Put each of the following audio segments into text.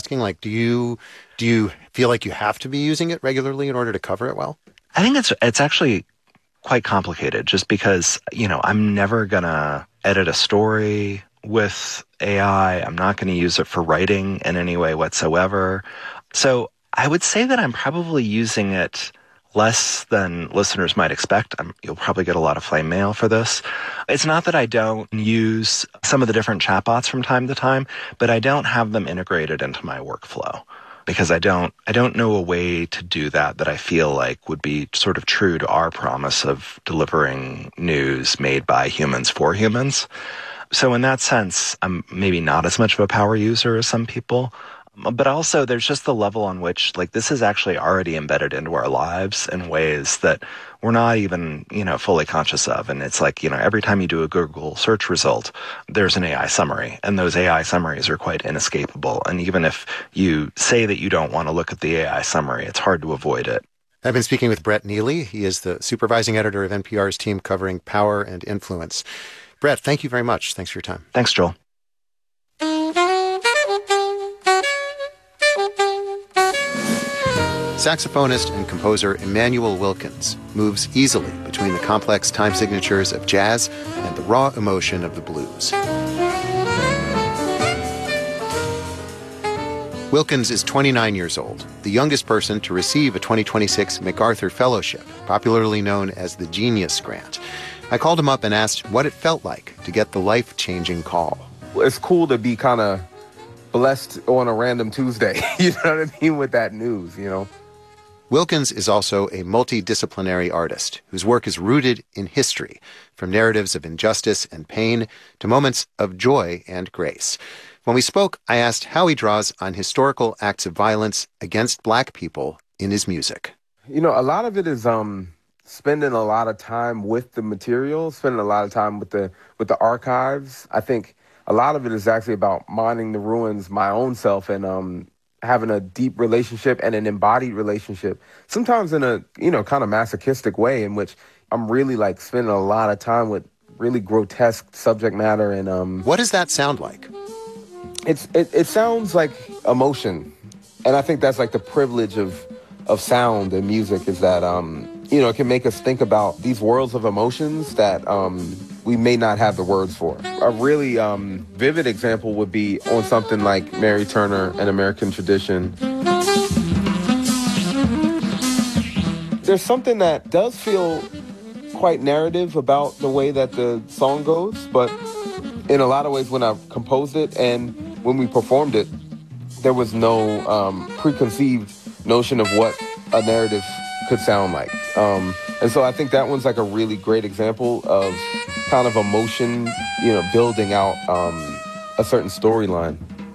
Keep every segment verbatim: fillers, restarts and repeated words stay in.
asking? Like, do you do you feel like you have to be using it regularly in order to cover it well? I think it's it's actually quite complicated just because, you know, I'm never going to edit a story with A I. I'm not going to use it for writing in any way whatsoever. So I would say that I'm probably using it less than listeners might expect. I'm, you'll probably get a lot of flame mail for this. It's not that I don't use some of the different chatbots from time to time, but I don't have them integrated into my workflow because I don't I don't know a way to do that that I feel like would be sort of true to our promise of delivering news made by humans for humans. So in that sense, I'm maybe not as much of a power user as some people. But also there's just the level on which, like, this is actually already embedded into our lives in ways that we're not even, you know, fully conscious of. And it's like, you know, every time you do a Google search result, there's an A I summary. And those A I summaries are quite inescapable. And even if you say that you don't want to look at the A I summary, it's hard to avoid it. I've been speaking with Brett Neely. He is the supervising editor of N P R's team covering power and influence. Brett, thank you very much. Thanks for your time. Thanks, Joel. Saxophonist and composer Immanuel Wilkins moves easily between the complex time signatures of jazz and the raw emotion of the blues. Wilkins is twenty-nine years old, the youngest person to receive a twenty twenty-six MacArthur Fellowship, popularly known as the Genius Grant. I called him up and asked what it felt like to get the life-changing call. It's cool to be kind of blessed on a random Tuesday, you know what I mean, with that news, you know. Wilkins is also a multidisciplinary artist whose work is rooted in history, from narratives of injustice and pain to moments of joy and grace. When we spoke, I asked how he draws on historical acts of violence against Black people in his music. You know, a lot of it is um, spending a lot of time with the material, spending a lot of time with the with the archives. I think a lot of it is actually about mining the ruins my own self and um, having a deep relationship and an embodied relationship, sometimes in a, you know, kind of masochistic way in which I'm really like spending a lot of time with really grotesque subject matter. And um, what does that sound like? It's it, it sounds like emotion. And I think that's like the privilege of of sound and music is that, um, you know, it can make us think about these worlds of emotions that um, we may not have the words for. A really um, vivid example would be on something like Mary Turner, An American Tradition. There's something that does feel quite narrative about the way that the song goes, but in a lot of ways when I composed it and when we performed it, there was no um, preconceived notion of what a narrative could sound like. Um, and so I think that one's like a really great example of kind of emotion, you know, building out um, a certain storyline.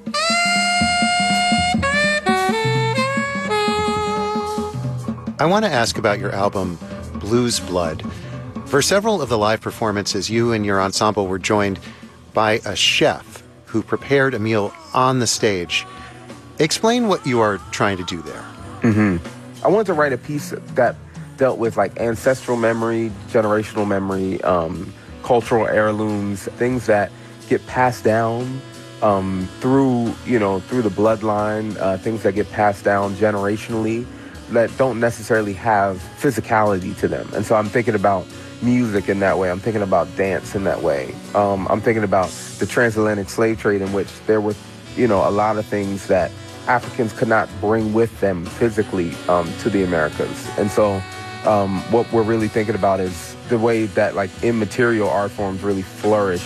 I want to ask about your album, Blues Blood. For several of the live performances, you and your ensemble were joined by a chef who prepared a meal on the stage. Explain what you are trying to do there. Mm-hmm. I wanted to write a piece that dealt with like ancestral memory, generational memory, um, cultural heirlooms, things that get passed down um, through, you know, through the bloodline, uh, things that get passed down generationally that don't necessarily have physicality to them. And so I'm thinking about music in that way. I'm thinking about dance in that way. Um, I'm thinking about the transatlantic slave trade in which there were, you know, a lot of things that Africans could not bring with them physically um, to the Americas. And so um, what we're really thinking about is the way that like immaterial art forms really flourish.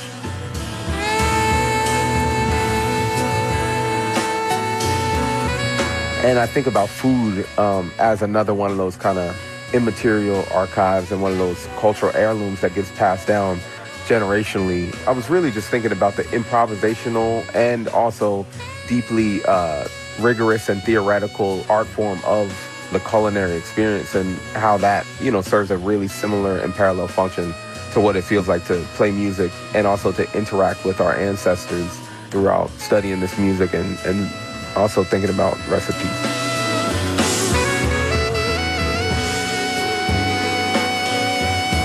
And I think about food um, as another one of those kind of immaterial archives and one of those cultural heirlooms that gets passed down generationally. I was really just thinking about the improvisational and also deeply uh, rigorous and theoretical art form of the culinary experience and how that, you know, serves a really similar and parallel function to what it feels like to play music and also to interact with our ancestors throughout studying this music and, and also thinking about recipes.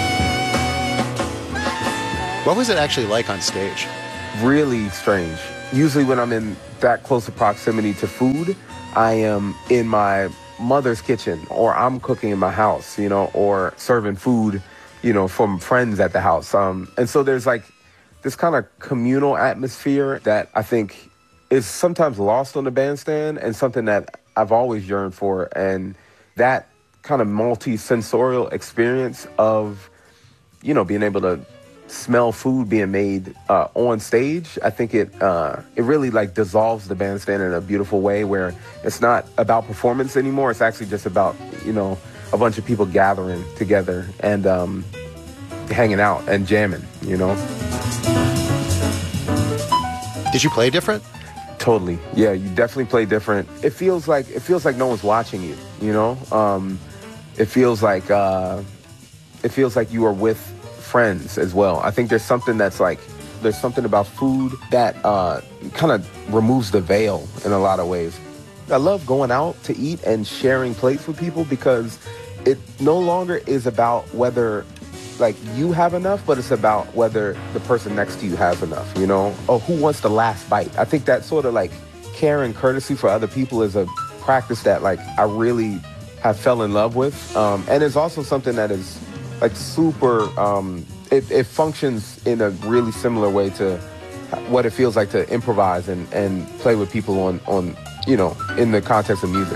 What was it actually like on stage? Really strange. usually when I'm in that close of proximity to food, I am in my mother's kitchen, or I'm cooking in my house, you know, or serving food, you know, from friends at the house. Um, and so there's like this kind of communal atmosphere that I think is sometimes lost on the bandstand, and something that I've always yearned for. And that kind of multi-sensorial experience of, you know, being able to smell food being made uh, on stage, I think it uh, it really like dissolves the bandstand in a beautiful way, where it's not about performance anymore. It's actually just about, you know, a bunch of people gathering together and um, hanging out and jamming, you know. Did you play different? Totally. Yeah, you definitely play different. It feels like it feels like no one's watching you, you know. Um, it feels like uh, it feels like you are with friends as well. I think there's something that's like, there's something about food that uh, kind of removes the veil in a lot of ways. I love going out to eat and sharing plates with people, because it no longer is about whether like you have enough, but it's about whether the person next to you has enough, you know? Oh, who wants the last bite? I think that sort of like care and courtesy for other people is a practice that like I really have fell in love with. Um, and it's also something that is like super, um, it, it functions in a really similar way to what it feels like to improvise and, and play with people on, on, you know, in the context of music.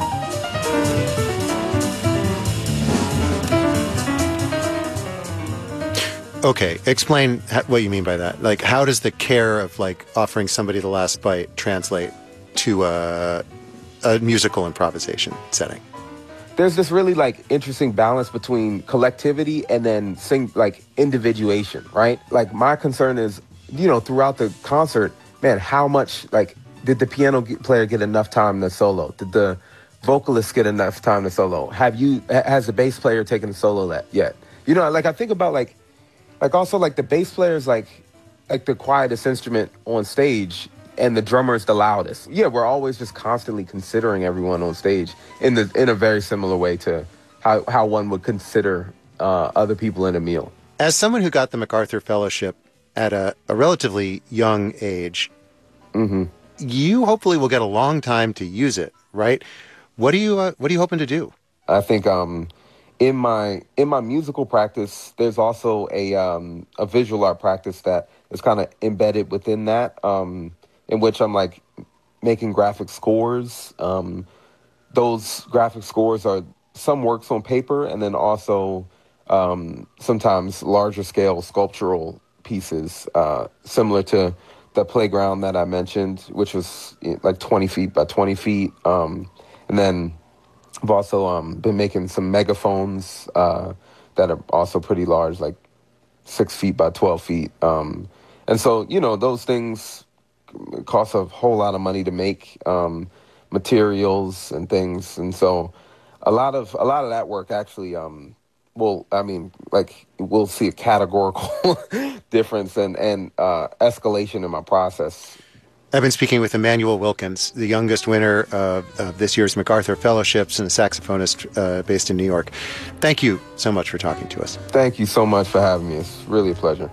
Okay, explain what you mean by that. Like, how does the care of like offering somebody the last bite translate to a, a musical improvisation setting? There's this really like interesting balance between collectivity and then sing like individuation, right? Like my concern is, you know, throughout the concert, man, how much like did the piano player get enough time to solo? Did the vocalist get enough time to solo? Have you has the bass player taken a solo yet? You know, like I think about like like also like the bass player is like like the quietest instrument on stage, and the drummer is the loudest. Yeah, we're always just constantly considering everyone on stage in the in a very similar way to how, how one would consider uh, other people in a meal. As someone who got the MacArthur Fellowship at a, a relatively young age, mm-hmm. you hopefully will get a long time to use it, right? What do you uh, what are you hoping to do? I think um, in my in my musical practice, there's also a um, a visual art practice that is kind of embedded within that. Um, in which I'm like making graphic scores. Um, those graphic scores are some works on paper, and then also um, sometimes larger scale sculptural pieces, uh, similar to the playground that I mentioned, which was like twenty feet by twenty feet. Um, and then I've also um, been making some megaphones uh, that are also pretty large, like six feet by twelve feet. Um, and so, you know, those things cost a whole lot of money to make, um, materials and things, and so a lot of a lot of that work actually, um, will I mean, like we'll see a categorical difference and and uh, escalation in my process. I've been speaking with Emmanuel Wilkins, the youngest winner of, of this year's MacArthur Fellowships and a saxophonist uh, based in New York. Thank you so much for talking to us. Thank you so much for having me. It's really a pleasure.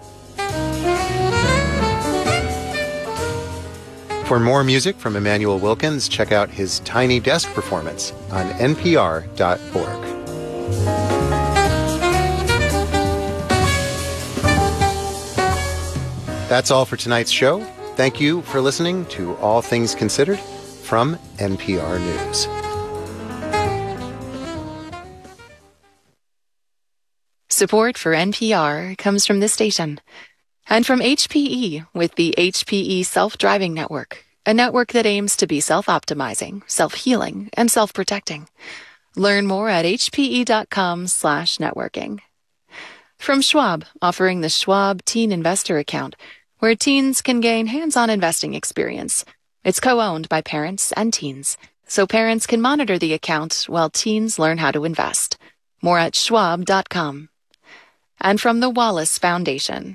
For more music from Emmanuel Wilkins, check out his Tiny Desk performance on N P R dot org. That's all for tonight's show. Thank you for listening to All Things Considered from N P R News. Support for N P R comes from this station and from H P E with the H P E Self-Driving Network, a network that aims to be self-optimizing, self-healing, and self-protecting. Learn more at hpe.com slash networking. From Schwab, offering the Schwab Teen Investor Account, where teens can gain hands-on investing experience. It's co-owned by parents and teens, so parents can monitor the account while teens learn how to invest. More at schwab dot com. And from the Wallace Foundation.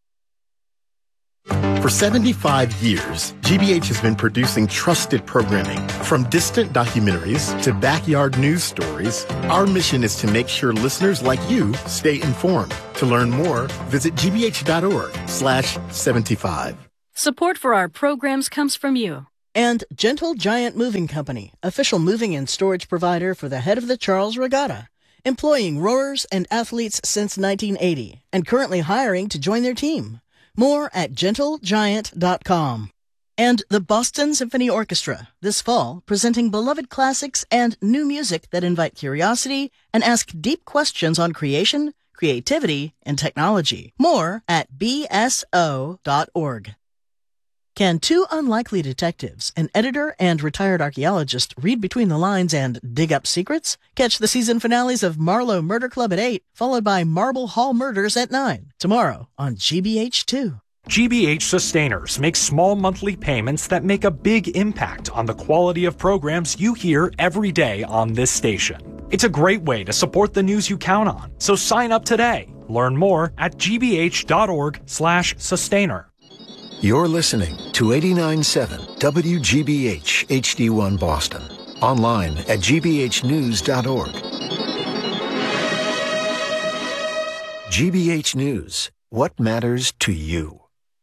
For seventy-five years, G B H has been producing trusted programming. From distant documentaries to backyard news stories, our mission is to make sure listeners like you stay informed. To learn more, visit gbh.org slash 75. Support for our programs comes from you. And Gentle Giant Moving Company, official moving and storage provider for the head of the Charles Regatta, employing rowers and athletes since nineteen eighty, and currently hiring to join their team. More at gentle giant dot com. And the Boston Symphony Orchestra, this fall, presenting beloved classics and new music that invite curiosity and ask deep questions on creation, creativity, and technology. More at b s o dot org. Can two unlikely detectives, an editor and retired archaeologist, read between the lines and dig up secrets? Catch the season finales of Marlowe Murder Club at eight, followed by Marble Hall Murders at nine, tomorrow on G B H two. G B H Sustainers make small monthly payments that make a big impact on the quality of programs you hear every day on this station. It's a great way to support the news you count on, so sign up today. Learn more at g b h dot org slash sustainer. You're listening to eighty-nine point seven W G B H H D one Boston. Online at g b h news dot org. G B H News. What matters to you?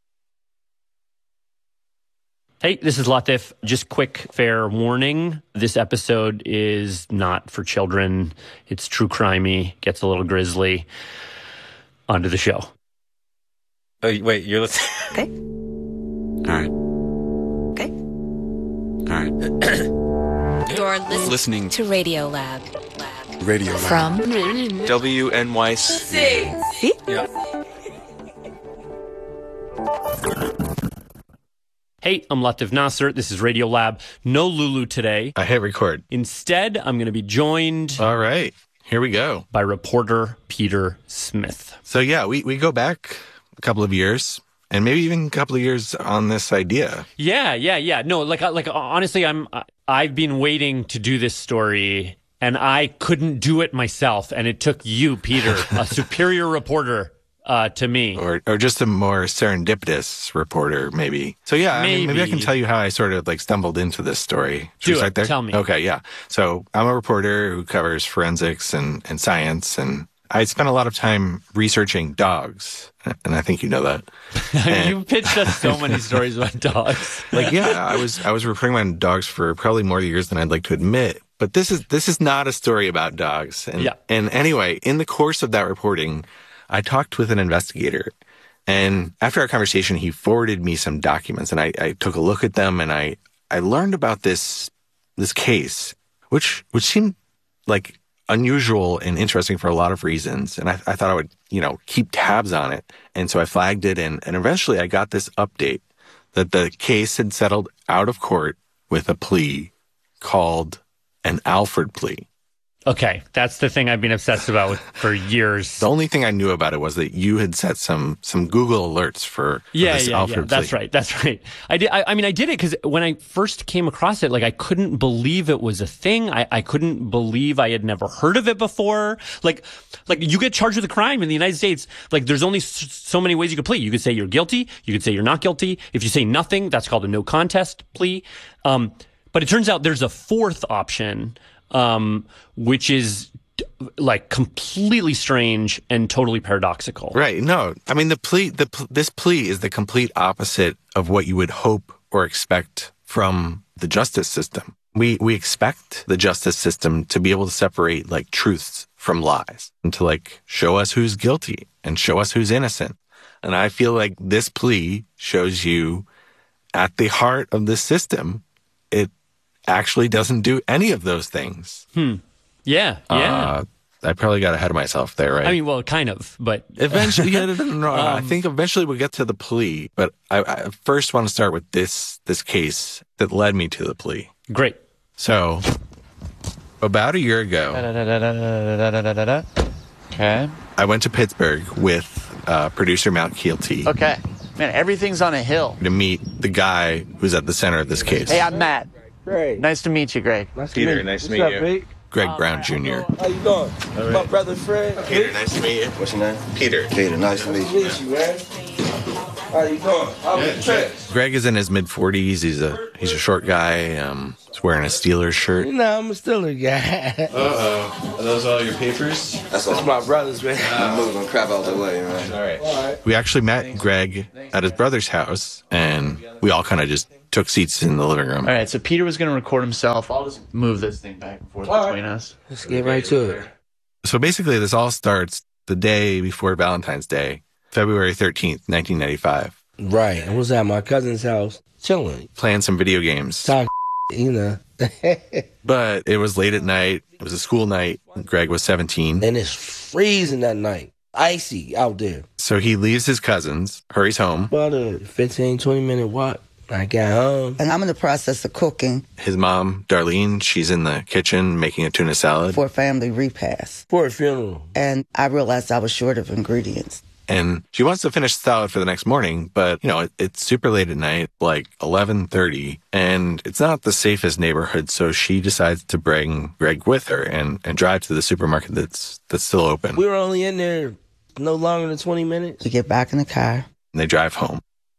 Hey, this is Latif. Just quick fair warning. This episode is not for children. It's true crimey, gets a little grisly. On to the show. Oh, wait, you're listening? Okay. All right. Okay. All right. You're listening, listening to Radio Lab. Radio Lab. From W N Y C. See? Yeah. Hey, I'm Latif Nasser. This is Radio Lab. No Lulu today. I hit record. Instead, I'm going to be joined... All right. Here we go. ...by reporter Peter Smith. So yeah, we, we go back a couple of years... And maybe even a couple of years on this idea. Yeah, yeah, yeah. No, like, like honestly, I'm I've been waiting to do this story, and I couldn't do it myself. And it took you, Peter, a superior reporter, uh, to me, or or just a more serendipitous reporter, maybe. So yeah, maybe. I mean, maybe I can tell you how I sort of like stumbled into this story. Should do we start it. there? Tell me. Okay, yeah. So I'm a reporter who covers forensics and and science and. I spent a lot of time researching dogs, and I think you know that. You pitched us so many stories about dogs. Like, yeah, I was I was reporting on dogs for probably more years than I'd like to admit. But this is this is not a story about dogs. And, yeah. And anyway, in the course of that reporting, I talked with an investigator, and after our conversation, he forwarded me some documents, and I, I took a look at them, and I I learned about this this case, which which seemed like unusual and interesting for a lot of reasons. And I, I thought I would, you know, keep tabs on it. And so I flagged it. And, and eventually I got this update that the case had settled out of court with a plea called an Alford plea. Okay, that's the thing I've been obsessed about with, for years. The only thing I knew about it was that you had set some some Google alerts for, for yeah, this yeah, Alford yeah. plea. That's right. That's right. I did. I, I mean, I did it because when I first came across it, like I couldn't believe it was a thing. I, I couldn't believe I had never heard of it before. Like, like you get charged with a crime in the United States. Like, there's only so, so many ways you could plead. You could say you're guilty. You could say you're not guilty. If you say nothing, that's called a no contest plea. Um, but it turns out there's a fourth option, um, which is like completely strange and totally paradoxical. Right. No, I mean, the plea, the this plea is the complete opposite of what you would hope or expect from the justice system. We, we expect the justice system to be able to separate like truths from lies and to like show us who's guilty and show us who's innocent. And I feel like this plea shows you at the heart of the system, it actually doesn't do any of those things. Hmm. Yeah, yeah. Uh, I probably got ahead of myself there, right? I mean, well, kind of, but... Eventually, yeah, no, no, um, I think eventually we'll get to the plea, but I, I first want to start with this this case that led me to the plea. Great. So, about a year ago, da, da, da, da, da, da, da, da. Okay. I went to Pittsburgh with uh, producer Mount Keelty. Okay. Man, everything's on a hill. To meet the guy who's at the center of this case. Hey, I'm Matt. Greg. Nice to meet you, Greg. Nice Peter, to meet nice to meet meet up, you. Big? Greg oh, Brown Junior How you doing? Right. My brother Fred. Peter, nice to meet you. What's your name? Peter. Peter, nice to meet you. Nice to meet you, man. How you doing? How was the trip? Greg is in his mid forties. He's a he's a short guy. Um, he's wearing a Steelers shirt. You know, I'm a Steelers guy. Uh-oh. Are those all your papers? That's, That's my brother's, man. I'm moving crap out the way, man. All right. All right. We actually met Greg at his brother's house, and we all kind of just took seats in the living room. All right, so Peter was going to record himself. I'll just move this thing back and forth All between right. us. Let's get right to it. So basically, this all starts the day before Valentine's Day, February thirteenth, nineteen ninety-five. Right. I was at my cousin's house chilling. Playing some video games. Talk, you know. But it was late at night. It was a school night. Greg was seventeen. And it's freezing that night. Icy out there. So he leaves his cousins, hurries home. About a fifteen, twenty minute walk. I got home. And I'm in the process of cooking. His mom, Darlene, she's in the kitchen making a tuna salad. For a family repast. For a funeral. And I realized I was short of ingredients. And she wants to finish the salad for the next morning, but, you know, it, it's super late at night, like eleven thirty, and it's not the safest neighborhood, so she decides to bring Greg with her and, and drive to the supermarket that's that's still open. We were only in there no longer than twenty minutes. We get back in the car. And they drive home.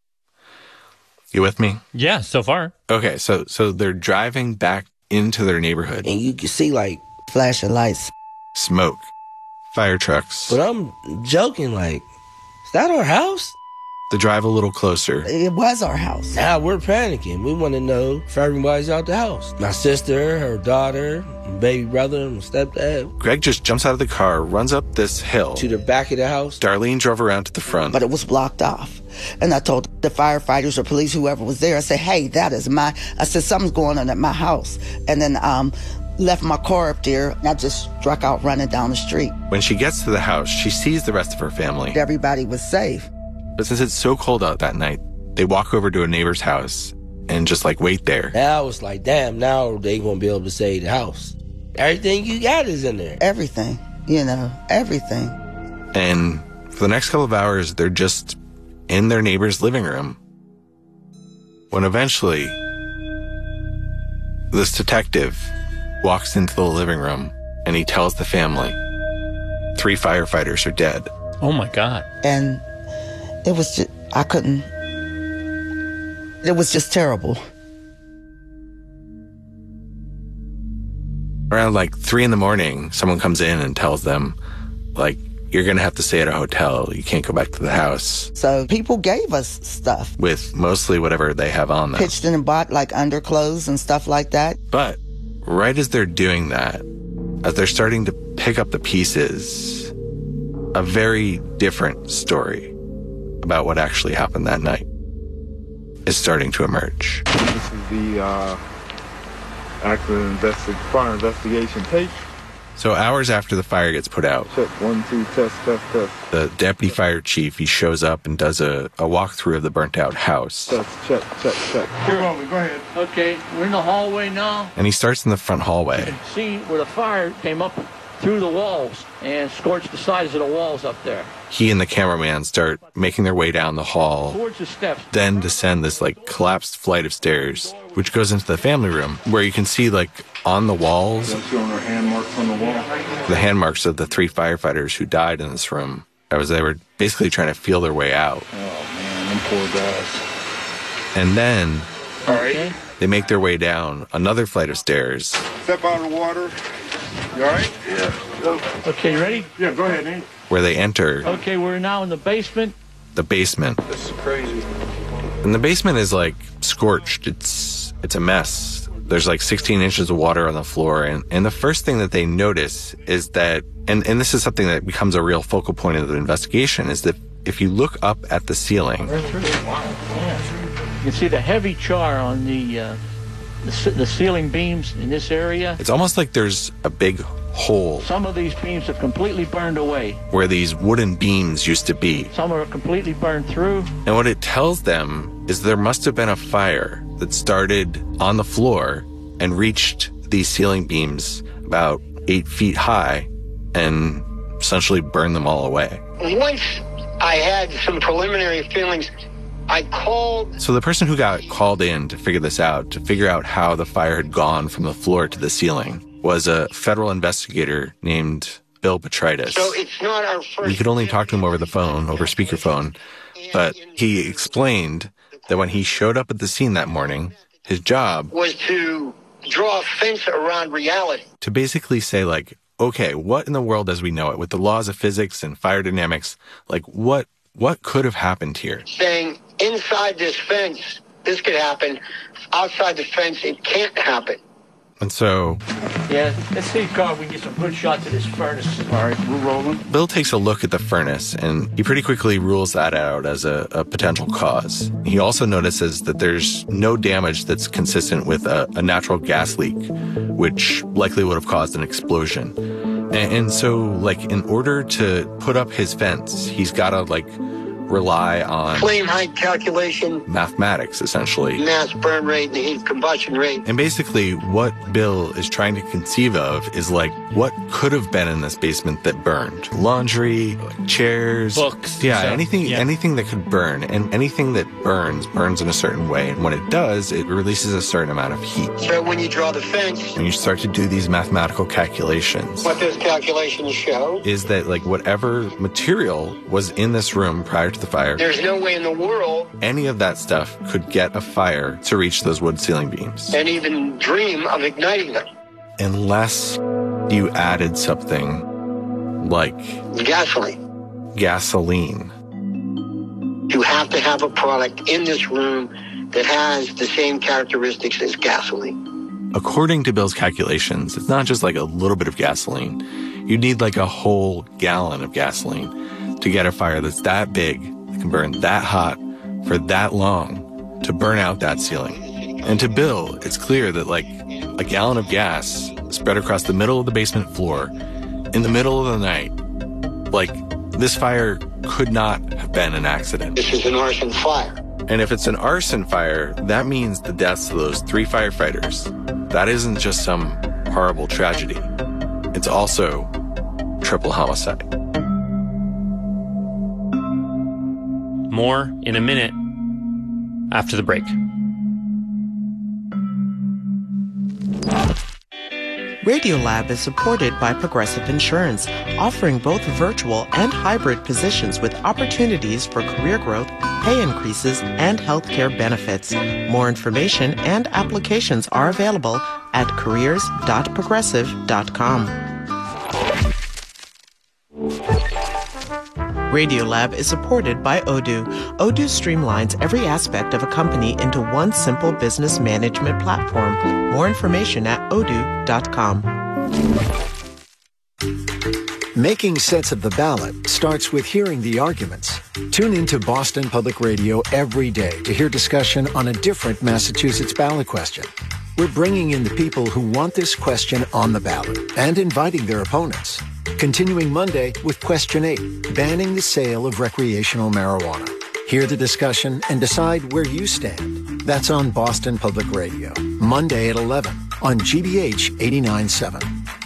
You with me? Yeah, so far. Okay, so so they're driving back into their neighborhood. And you can see, like, flashing lights. Smoke. Fire trucks. But I'm joking, like, is that our house? They drive a little closer. It was our house. Now we're panicking. We want to know if everybody's out the house. My sister, her daughter, my baby brother, and my stepdad. Greg just jumps out of the car, runs up this hill. To the back of the house. Darlene drove around to the front. But it was blocked off. And I told the firefighters or police, whoever was there, I said, hey, that is my, I said, something's going on at my house. And then, um, left my car up there, and I just struck out running down the street. When she gets to the house, she sees the rest of her family. Everybody was safe. But since it's so cold out that night, they walk over to a neighbor's house and just, like, wait there. Now I was like, damn, now they gonna be able to save the house. Everything you got is in there. Everything, you know, everything. And for the next couple of hours, they're just in their neighbor's living room. When eventually, this detective walks into the living room and he tells the family three firefighters are dead. Oh my God. And it was just, I couldn't, it was just terrible. Around like three in the morning, someone comes in and tells them, like, you're going to have to stay at a hotel. You can't go back to the house. So people gave us stuff. With mostly whatever they have on them. Pitched in and bought like underclothes and stuff like that. But right as they're doing that, as they're starting to pick up the pieces, a very different story about what actually happened that night is starting to emerge. This is the uh, accident investi- fire investigation tape. So hours after the fire gets put out, check one, two, test, test, test. The deputy fire chief, he shows up and does a, a walkthrough of the burnt out house. Test, check, check, check. Here, go ahead. Okay, we're in the hallway now. And he starts in the front hallway. See where the fire came up through the walls and scorched the sides of the walls up there. He and the cameraman start making their way down the hall, Towards the steps. then descend this like collapsed flight of stairs, which goes into the family room, where you can see like on the walls, showing our hand marks on the wall. the hand marks of the three firefighters who died in this room, as they were basically trying to feel their way out. Oh man, them poor guys. And then All right. they make their way down another flight of stairs. Step out of the water. You all right? Yeah. Go. Okay, you ready? Yeah, go ahead, Nate. Where they enter Okay, we're now in the basement. the basement. This is crazy. And the basement is like scorched. It's it's a mess. There's like sixteen inches of water on the floor. And, and the first thing that they notice is that, and, and this is something that becomes a real focal point of the investigation, is that if you look up at the ceiling, You can see the heavy char on the, uh, the, ce- the ceiling beams in this area. it's almost like there's a big hole Some of these beams have completely burned away. where these wooden beams used to be. Some are completely burned through. And what it tells them is there must have been a fire that started on the floor and reached these ceiling beams about eight feet high and essentially burned them all away. Once I had some preliminary feelings, I called. So the person who got called in to figure this out, to figure out how the fire had gone from the floor to the ceiling, was a federal investigator named Bill Petritis. So it's not our first. We could only talk to him over the phone, over speakerphone, But he explained that when he showed up at the scene that morning, his job was to draw a fence around reality. To basically say, like, okay, what in the world as we know it, with the laws of physics and fire dynamics, like, what what could have happened here? Saying, inside this fence, this could happen. Outside the fence, it can't happen. And so... Yeah, let's see, Carl, we can get some good shots of this furnace. All right, we're rolling. Bill takes a look at the furnace, and he pretty quickly rules that out as a, a potential cause. He also notices that there's no damage that's consistent with a, a natural gas leak, which likely would have caused an explosion. And, and so, like, in order to put up his fence, he's got to, like, rely on flame height calculation, mathematics, essentially, mass burn rate, and the heat combustion rate. And basically what Bill is trying to conceive of is like what could have been in this basement that burned. Laundry, like chairs, books, yeah, so, anything yeah. anything that could burn. And anything that burns burns in a certain way, and when it does, it releases a certain amount of heat. So when you draw the fence, when you start to do these mathematical calculations, what those calculations show is that like whatever material was in this room prior to the fire, there's no way in the world any of that stuff could get a fire to reach those wood ceiling beams. And even dream of igniting them. Unless you added something like gasoline. Gasoline. You have to have a product in this room that has the same characteristics as gasoline. According to Bill's calculations, it's not just like a little bit of gasoline. You need like a whole gallon of gasoline to get a fire that's that big, that can burn that hot for that long, to burn out that ceiling. And to Bill, it's clear that like a gallon of gas spread across the middle of the basement floor in the middle of the night, like this fire could not have been an accident. This is an arson fire. And if it's an arson fire, that means the deaths of those three firefighters. That isn't just some horrible tragedy. It's also triple homicide. More in a minute after the break. Radiolab is supported by Progressive Insurance, offering both virtual and hybrid positions with opportunities for career growth, pay increases, and healthcare benefits. More information and applications are available at careers dot progressive dot com. Radiolab is supported by Odoo. Odoo streamlines every aspect of a company into one simple business management platform. More information at odoo dot com. Making sense of the ballot starts with hearing the arguments. Tune into Boston Public Radio every day to hear discussion on a different Massachusetts ballot question. We're bringing in the people who want this question on the ballot and inviting their opponents. Continuing Monday with Question eight, banning the sale of recreational marijuana. Hear the discussion and decide where you stand. That's on Boston Public Radio, Monday at eleven on G B H eighty-nine point seven.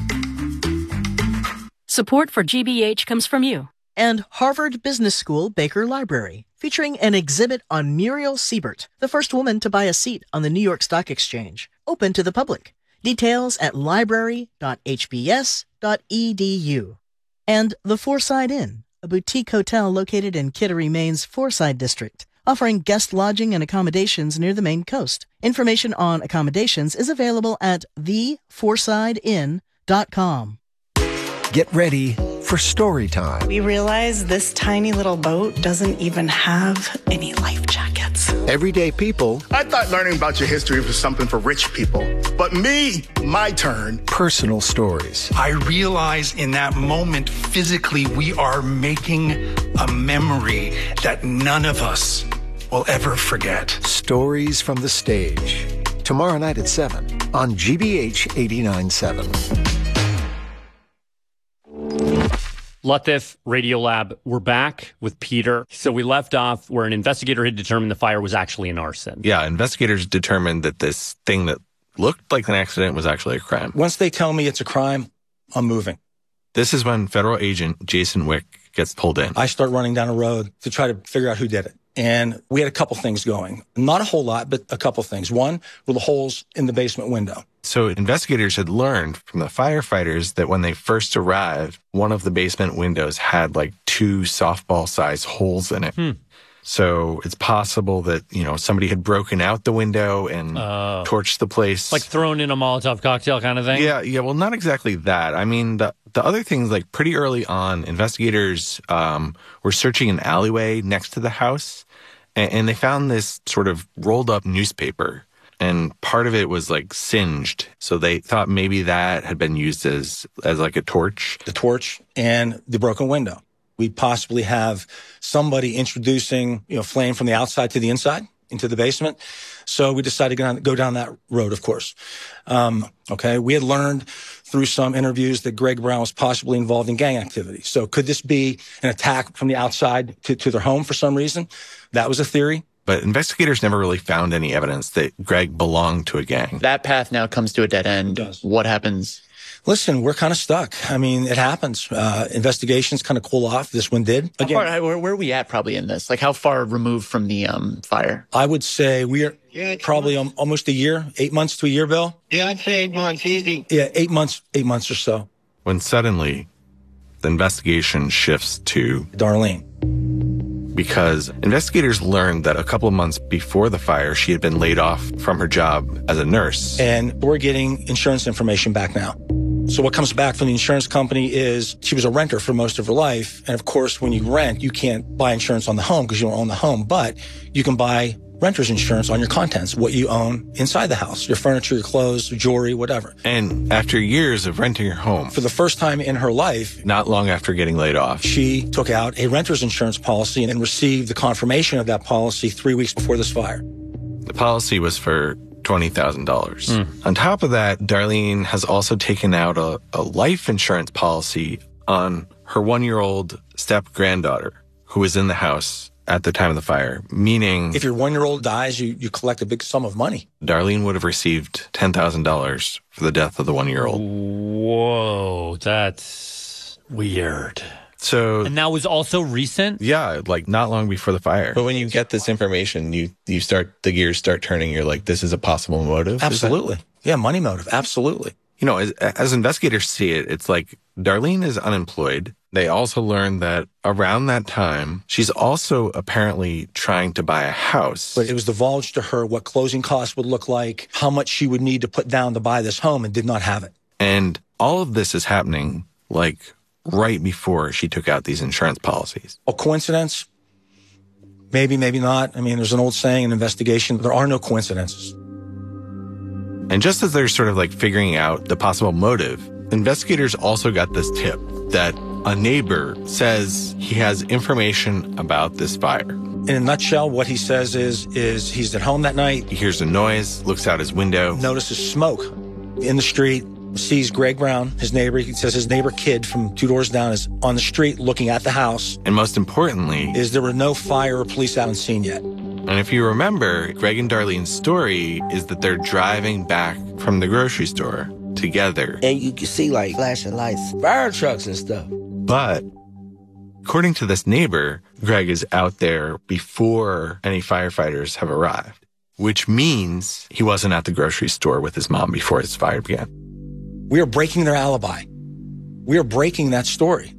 Support for G B H comes from you. And Harvard Business School Baker Library, featuring an exhibit on Muriel Siebert, the first woman to buy a seat on the New York Stock Exchange, open to the public. Details at library dot h b s dot e d u. And the Fourside Inn, a boutique hotel located in Kittery, Maine's Fourside district, offering guest lodging and accommodations near the Maine coast. Information on accommodations is available at the fourside inn dot com. Get ready for story time. We realize this tiny little boat doesn't even have any life jackets. Everyday people. I thought learning about your history was something for rich people. But me, my turn. Personal stories. I realize in that moment, physically, we are making a memory that none of us will ever forget. Stories from the stage. Tomorrow night at seven on G B H eighty-nine point seven. Latif, Radiolab, we're back with Peter. So we left off where an investigator had determined the fire was actually an arson. Yeah, investigators determined that this thing that looked like an accident was actually a crime. Once they tell me it's a crime, I'm moving. This is when federal agent Jason Wick gets pulled in. I start running down a road to try to figure out who did it. And we had a couple things going. Not a whole lot, but a couple things. One were the holes in the basement window. So investigators had learned from the firefighters that when they first arrived, one of the basement windows had like two softball-sized holes in it. Hmm. So it's possible that, you know, somebody had broken out the window and Oh. torched the place. Like thrown in a Molotov cocktail kind of thing? Yeah, yeah. Well, not exactly that. I mean, the the other things, like pretty early on, investigators um, were searching an alleyway next to the house, and, and they found this sort of rolled up newspaper, and part of it was like singed. So they thought maybe that had been used as as like a torch. The torch and the broken window. We possibly have somebody introducing, you know, flame from the outside to the inside into the basement. So we decided to go down that road, of course. Um, okay. We had learned through some interviews that Greg Brown was possibly involved in gang activity. So could this be an attack from the outside to, to their home for some reason? That was a theory. But investigators never really found any evidence that Greg belonged to a gang. That path now comes to a dead end. What happens? Listen, we're kind of stuck. I mean, it happens. Uh, investigations kind of cool off. This one did. How far, where, where are we at probably in this? Like how far removed from the um, fire? I would say we are Yeah, probably um, almost a year, eight months to a year, Bill. Yeah, I'd say eight months, easy. Yeah, eight months, eight months or so. When suddenly the investigation shifts to Darlene. Because investigators learned that a couple of months before the fire, she had been laid off from her job as a nurse. And we're getting insurance information back now. So what comes back from the insurance company is she was a renter for most of her life. And of course, when you rent, you can't buy insurance on the home because you don't own the home, but you can buy renter's insurance on your contents, what you own inside the house, your furniture, your clothes, jewelry, whatever. And after years of renting her home, for the first time in her life, not long after getting laid off, she took out a renter's insurance policy and received the confirmation of that policy three weeks before this fire. The policy was for twenty thousand dollars. Mm. On top of that, Darlene has also taken out a, a life insurance policy on her one-year-old step-granddaughter who was in the house at the time of the fire, meaning if your one-year-old dies, you, you collect a big sum of money. Darlene would have received ten thousand dollars for the death of the one-year-old. Whoa, that's weird. So, and that was also recent? Yeah, like not long before the fire. But when you get this information, you, you start, the gears start turning. You're like, this is a possible motive? Absolutely. Yeah, money motive. Absolutely. You know, as, as investigators see it, it's like Darlene is unemployed. They also learned that around that time, she's also apparently trying to buy a house. But it was divulged to her what closing costs would look like, how much she would need to put down to buy this home, and did not have it. And all of this is happening like right before she took out these insurance policies. A coincidence? Maybe, maybe not. I mean, there's an old saying in investigation, there are no coincidences. And just as they're sort of like figuring out the possible motive, investigators also got this tip that a neighbor says he has information about this fire. In a nutshell, what he says is, is he's at home that night. He hears a noise, looks out his window. Notices smoke in the street, sees Greg Brown, his neighbor. He says his neighbor kid from two doors down is on the street looking at the house. And most importantly, is there were no fire or police out on scene yet. And if you remember, Greg and Darlene's story is that they're driving back from the grocery store together. And you can see like flashing lights, fire trucks and stuff. But according to this neighbor, Greg is out there before any firefighters have arrived, which means he wasn't at the grocery store with his mom before this fire began. We are breaking their alibi. We are breaking that story.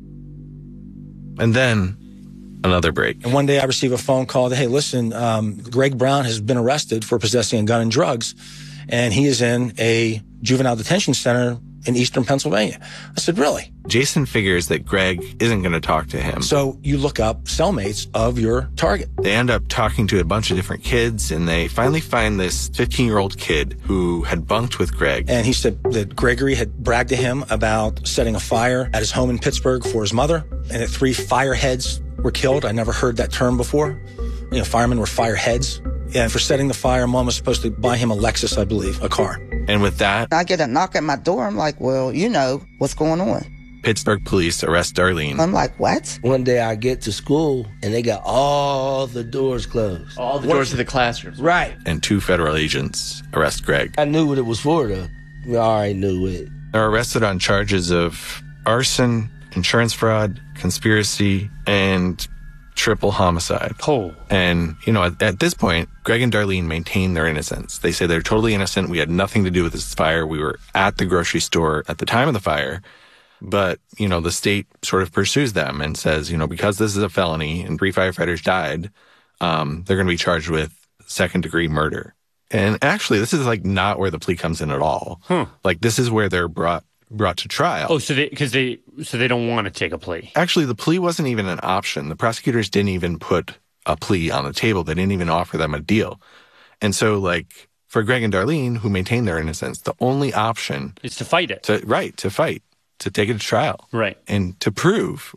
And then another break. And one day I receive a phone call that, hey, listen, um, Greg Brown has been arrested for possessing a gun and drugs, and he is in a juvenile detention center in eastern Pennsylvania. I said, really? Jason figures that Greg isn't going to talk to him. So you look up cellmates of your target. They end up talking to a bunch of different kids, and they finally find this fifteen-year-old kid who had bunked with Greg. And he said that Gregory had bragged to him about setting a fire at his home in Pittsburgh for his mother, and that three fireheads were killed. I never heard that term before. You know, firemen were fireheads. And for setting the fire, Mom was supposed to buy him a Lexus, I believe, a car. And with that, I get a knock at my door. I'm like, well, you know what's going on. Pittsburgh police arrest Darlene. I'm like, what? One day I get to school and they got all the doors closed. All the what? doors to the classrooms. Right. And two federal agents arrest Greg. I knew what it was for, though. I already knew it. They're arrested on charges of arson, insurance fraud, conspiracy, and triple homicide. Oh. And, you know, at, at this point, Greg and Darlene maintain their innocence. They say they're totally innocent. We had nothing to do with this fire. We were at the grocery store at the time of the fire. But, you know, the state sort of pursues them and says, you know, because this is a felony and three firefighters died, um, they're going to be charged with second degree murder. And actually, this is like not where the plea comes in at all. Hmm. Like this is where they're brought brought to trial. Oh, so they because they so they don't want to take a plea. Actually, the plea wasn't even an option. The prosecutors didn't even put a plea on the table. They didn't even offer them a deal. And so, like for Greg and Darlene, who maintained their innocence, the only option is to fight it. To, right, to fight, to take it to trial, right, and to prove.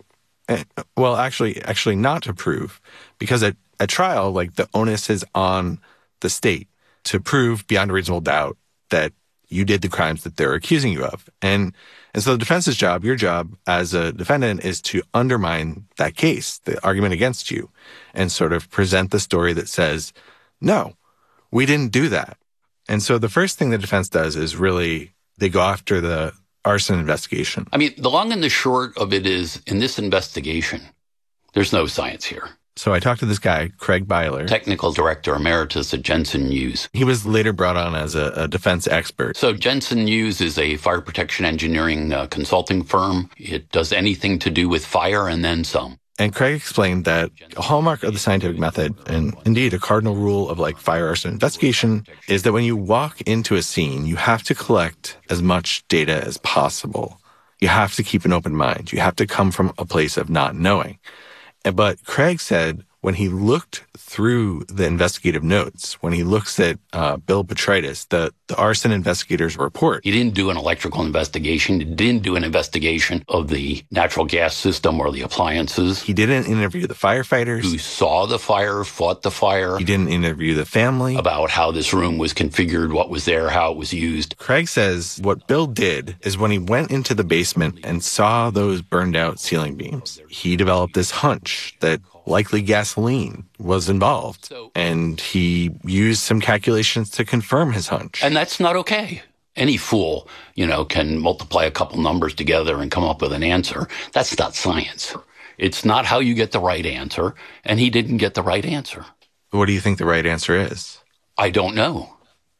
Well, actually, actually not to prove, because at at trial, like the onus is on the state to prove beyond a reasonable doubt that you did the crimes that they're accusing you of. And and so the defense's job, your job as a defendant, is to undermine that case, the argument against you, and sort of present the story that says, no, we didn't do that. And so the first thing the defense does is really they go after the arson investigation. I mean, the long and the short of it is, in this investigation, there's no science here. So I talked to this guy, Craig Byler, technical director emeritus at Jensen Hughes. He was later brought on as a, a defense expert. So Jensen Hughes is a fire protection engineering uh, consulting firm. It does anything to do with fire and then some. And Craig explained that a hallmark of the scientific method, and indeed a cardinal rule of like fire arson investigation, is that when you walk into a scene, you have to collect as much data as possible. You have to keep an open mind. You have to come from a place of not knowing. But Craig said when he looked through the investigative notes, when he looks at uh, Bill Botrytis, the, the arson investigator's report. He didn't do an electrical investigation. He didn't do an investigation of the natural gas system or the appliances. He didn't interview the firefighters. Who saw the fire, fought the fire. He didn't interview the family. About how this room was configured, what was there, how it was used. Craig says what Bill did is when he went into the basement and saw those burned out ceiling beams, he developed this hunch that likely gasoline was involved. And he used some calculations to confirm his hunch. And that's not okay. Any fool, you know, can multiply a couple numbers together and come up with an answer. That's not science. It's not how you get the right answer. And he didn't get the right answer. What do you think the right answer is? I don't know.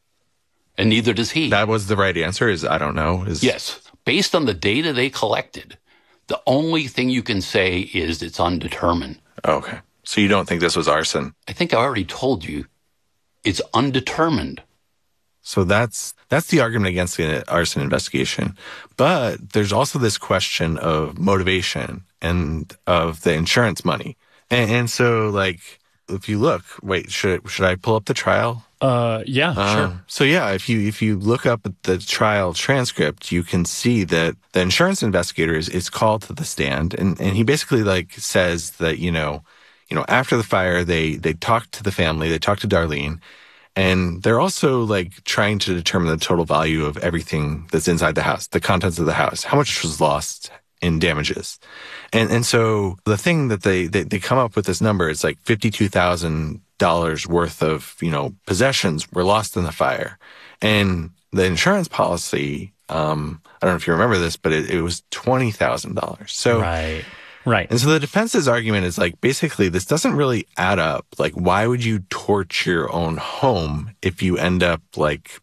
And neither does he. That was the right answer, is I don't know. Is... Yes. Based on the data they collected, the only thing you can say is it's undetermined. Okay. So you don't think this was arson? I think I already told you. It's undetermined. So that's that's the argument against the arson investigation. But there's also this question of motivation and of the insurance money. And, and so, like, if you look, wait, should should I pull up the trial? Uh, yeah, uh, sure. So yeah, if you if you look up at the trial transcript, you can see that the insurance investigator is, is called to the stand, and, and he basically like says that you know, you know, after the fire, they they talked to the family, they talked to Darlene, and they're also like trying to determine the total value of everything that's inside the house, the contents of the house, how much was lost in damages, and and so the thing that they they, they come up with this number is like fifty-two thousand dollars worth of, you know, possessions were lost in the fire. And the insurance policy, um, I don't know if you remember this, but it, it was twenty thousand dollars. So, right, right. And so the defense's argument is like, basically, this doesn't really add up. Like, why would you torch your own home if you end up like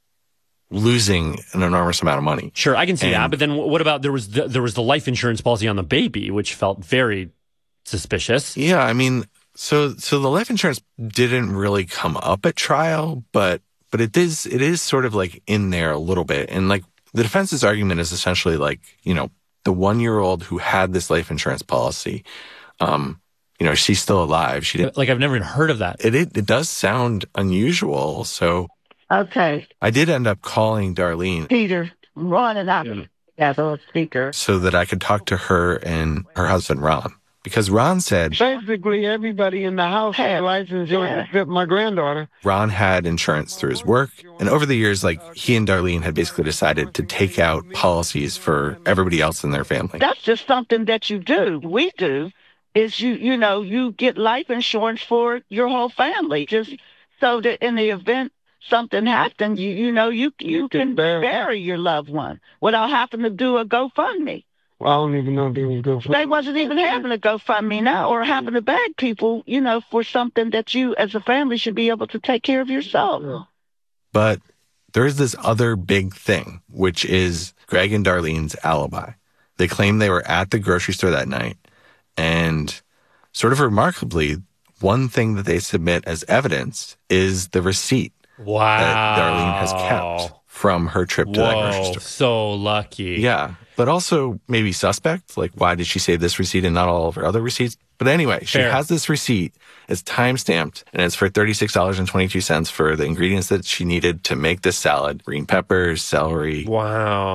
losing an enormous amount of money? Sure, I can see and, that. But then what about, there was the, there was the life insurance policy on the baby, which felt very suspicious. Yeah, I mean, So, so the life insurance didn't really come up at trial, but, but it is, it is sort of like in there a little bit. And like the defense's argument is essentially like, you know, the one year old who had this life insurance policy, um, you know, she's still alive. She didn't, like, I've never even heard of that. It, it, it does sound unusual. So, okay. I did end up calling Darlene. Peter, running out of the speaker so that I could talk to her and her husband, Ron. Because Ron said... Basically, everybody in the house had life insurance except my granddaughter. Ron had insurance through his work. And over the years, like, he and Darlene had basically decided to take out policies for everybody else in their family. That's just something that you do. We do is, you you know, you get life insurance for your whole family. Just so that in the event something happened, you, you know, you, you, you can bury. bury your loved one without having to do a GoFundMe. Well, I don't even know if they was GoFundMe. They wasn't even having a GoFundMe now, or having to beg people, you know, for something that you as a family should be able to take care of yourself. Yeah. But there is this other big thing, which is Greg and Darlene's alibi. They claim they were at the grocery store that night, and sort of remarkably, one thing that they submit as evidence is the receipt wow. that Darlene has kept from her trip to Whoa, that grocery store. So lucky. Yeah. But also maybe suspect. Like, why did she save this receipt and not all of her other receipts? But anyway, she Fair. has this receipt. It's time-stamped, and it's for thirty-six dollars and twenty-two cents for the ingredients that she needed to make this salad. Green peppers, celery. Wow.